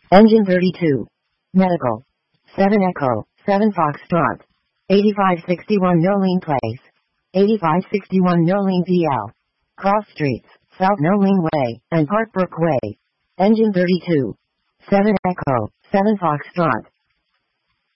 Engine 32. Medical. 7 Echo, 7 Foxtrot. 8561 Nolene Place. 8561 Nolene PL. Cross Streets, South Nolene Way, and Parkbrook Way. Engine 32. 7 Echo, 7 Foxtrot.